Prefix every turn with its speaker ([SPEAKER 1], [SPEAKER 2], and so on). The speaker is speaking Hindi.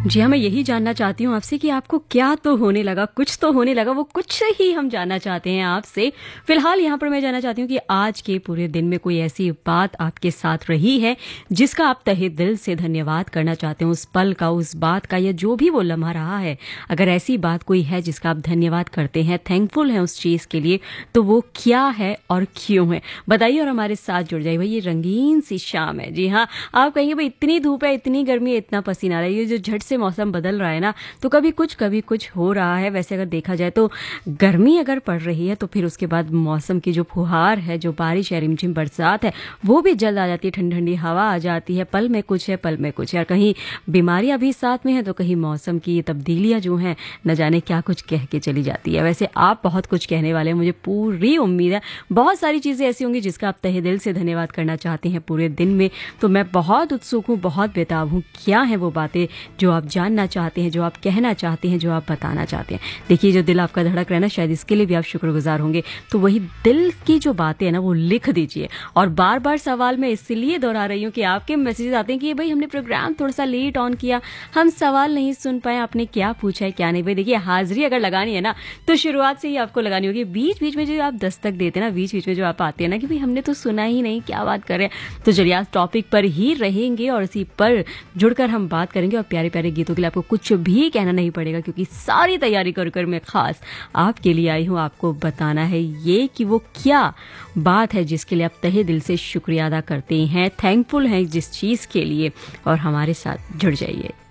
[SPEAKER 1] जी हाँ, मैं यही जानना चाहती हूँ आपसे कि आपको क्या तो होने लगा, कुछ तो होने लगा, वो कुछ ही हम जानना चाहते हैं आपसे। फिलहाल यहाँ पर मैं जानना चाहती हूँ कि आज के पूरे दिन में कोई ऐसी बात आपके साथ रही है, जिसका आप तहे दिल से धन्यवाद करना चाहते हो, उस पल का, उस बात का, या जो भी वो लम्हा रहा है। अगर ऐसी बात कोई है जिसका आप धन्यवाद करते हैं, थैंकफुल हैं उस चीज़ के लिए, तो वो क्या है और क्यों है? बताइए और हमारे साथ जुड़ जाइए। भाई ये रंगीन सी शाम है। जी हाँ, आप कहेंगे भाई इतनी धूप है, इतनी गर्मी है, इतना पसीना आ रहा है, ये जो झट से मौसम बदल रहा है ना, तो कभी कुछ हो रहा है। वैसे अगर देखा जाए तो गर्मी अगर पड़ रही है तो फिर उसके बाद मौसम की जो फुहार है, जो बारिश है, रिमझिम बरसात है, वो भी जल्द आ जाती है, ठंडी ठंडी हवा आ जाती है, पल में कुछ है, पल में कुछ है। और कहीं बीमारियां भी साथ में हैं, तो कहीं मौसम की तब्दीलियां जो हैं, न जाने क्या कुछ कह के चली जाती है। वैसे आप बहुत कुछ कहने वाले हैं, मुझे पूरी उम्मीद है। बहुत सारी चीज़ें ऐसी होंगी जिसका आप तहे दिल से धन्यवाद करना चाहते हैं पूरे दिन में। तो मैं बहुत उत्सुक हूँ, बहुत बेताब हूँ, क्या है वो बातें जो आप जानना चाहते हैं, जो आप कहना चाहते हैं, जो आप बताना चाहते हैं। देखिए, जो दिल आपका धड़क रहा है ना, शायद इसके लिए भी आप शुक्रगुजार होंगे। तो वही दिल की जो बातें हैं ना, वो लिख दीजिए। और बार बार सवाल मैं इसलिए दोहरा रही हूँ कि आपके मैसेजेस आते हैं कि भाई हमने प्रोग्राम थोड़ा सा लेट ऑन किया, हम सवाल नहीं सुन पाए, आपने क्या पूछा है क्या नहीं। भाई देखिए, हाजिरी अगर लगानी है ना, तो शुरुआत से ही आपको लगानी होगी। बीच बीच में जो आप दस्तक देते हैं ना, बीच बीच में जो आप आते हैं ना कि भाई हमने तो सुना ही नहीं, क्या बात कर रहे हैं। तो चलिए आज टॉपिक पर ही रहेंगे और इसी पर जुड़कर हम बात करेंगे। और प्यारे प्यारे गीतों के लिए आपको कुछ भी कहना नहीं पड़ेगा, क्योंकि सारी तैयारी कर मैं खास आपके लिए आई हूँ। आपको बताना है ये कि वो क्या बात है जिसके लिए आप तहे दिल से शुक्रिया अदा करते हैं, थैंकफुल हैं जिस चीज़ के लिए। और हमारे साथ जुड़ जाइए।